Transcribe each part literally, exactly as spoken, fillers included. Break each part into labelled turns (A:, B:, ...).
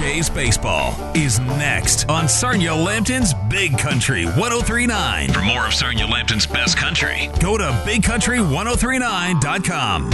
A: Jays baseball is next on Sarnia Lambton's Big Country one oh three point nine. For more of Sarnia Lambton's best country, go to big country one oh three nine dot com.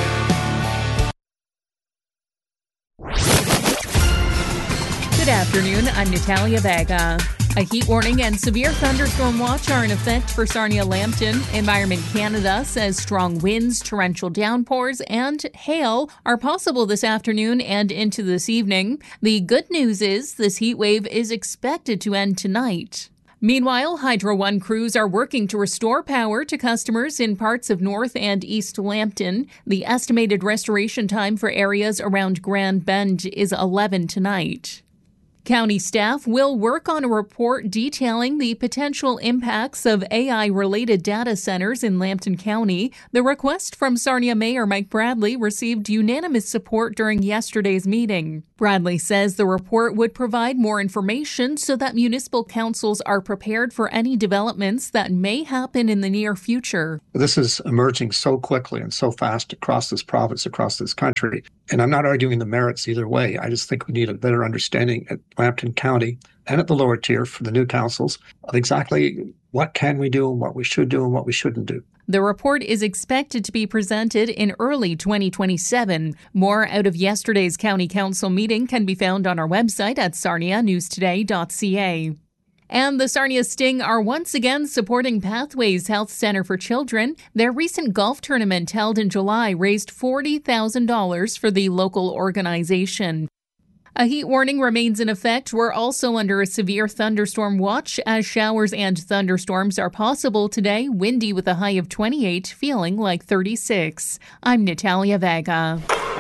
B: Good afternoon, I'm Natalia Vega. A heat warning and severe thunderstorm watch are in effect for Sarnia Lambton. Environment Canada says strong winds, torrential downpours, and hail are possible this afternoon and into this evening. The good news is this heat wave is expected to end tonight. Meanwhile, Hydro One crews are working to restore power to customers in parts of North and East Lambton. The estimated restoration time for areas around Grand Bend is eleven tonight. County staff will work on a report detailing the potential impacts of A I-related data centers in Lambton County. The request from Sarnia Mayor Mike Bradley received unanimous support during yesterday's meeting. Bradley says the report would provide more information so that municipal councils are prepared for any developments that may happen in the near future.
C: This is emerging so quickly and so fast across this province, across this country. And I'm not arguing the merits either way. I just think we need a better understanding at Lambton County and at the lower tier for the new councils of exactly what can we do and what we should do and what we shouldn't do.
B: The report is expected to be presented in early twenty twenty-seven. More out of yesterday's County Council meeting can be found on our website at sarnia news today dot c a. And the Sarnia Sting are once again supporting Pathways Health Center for Children. Their recent golf tournament held in July raised forty thousand dollars for the local organization. A heat warning remains in effect. We're also under a severe thunderstorm watch as showers and thunderstorms are possible today. Windy with a high of twenty-eight, feeling like thirty-six. I'm Natalia Vega.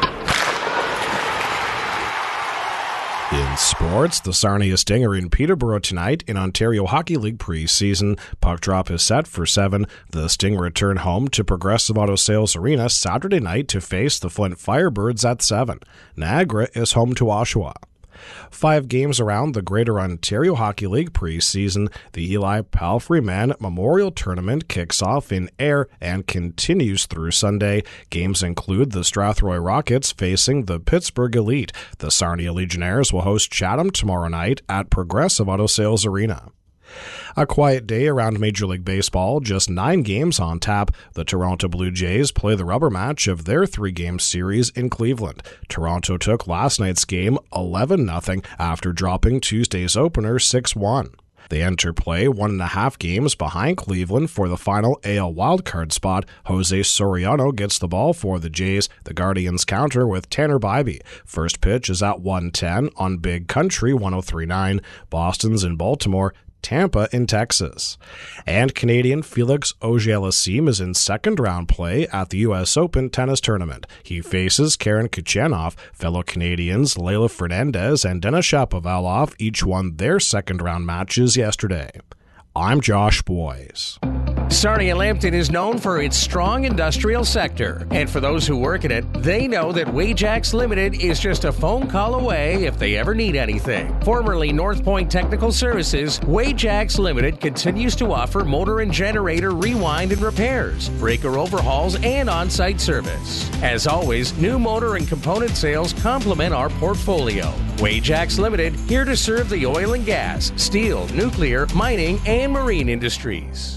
D: In sports, the Sarnia Sting are in Peterborough tonight in Ontario Hockey League preseason. Puck drop is set for seven. The Sting return home to Progressive Auto Sales Arena Saturday night to face the Flint Firebirds at seven. Niagara is home to Oshawa. Five games around the Greater Ontario Hockey League preseason. The Eli Palfrey Man Memorial Tournament kicks off in Ayr and continues through Sunday. Games include the Strathroy Rockets facing the Pittsburgh Elite. The Sarnia Legionnaires will host Chatham tomorrow night at Progressive Auto Sales Arena. A quiet day around Major League Baseball, just nine games on tap. The Toronto Blue Jays play the rubber match of their three-game series in Cleveland. Toronto took last night's game eleven nothing after dropping Tuesday's opener six one. They enter play one and a half games behind Cleveland for the final A L wildcard spot. Jose Soriano gets the ball for the Jays. The Guardians counter with Tanner Bybee. First pitch is at one ten on Big Country one oh three point nine. Boston's in Baltimore. Tampa in Texas. And Canadian Felix Auger-Aliassime is in second-round play at the U S Open tennis tournament. He faces Karen Khachanov. Fellow Canadians Leylah Fernandez and Denis Shapovalov each won their second-round matches yesterday. I'm Josh Boyes.
E: Sarnia Lambton is known for its strong industrial sector, and for those who work in it, they know that Wajax Limited is just a phone call away if they ever need anything. Formerly North Point Technical Services, Wajax Limited continues to offer motor and generator rewind and repairs, breaker overhauls, and on-site service. As always, new motor and component sales complement our portfolio. Wajax Limited, here to serve the oil and gas, steel, nuclear, mining, and marine industries.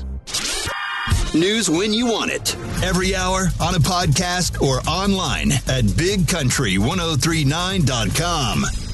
F: News when you want it. Every hour, on a podcast, or online at big country ten thirty-nine dot com.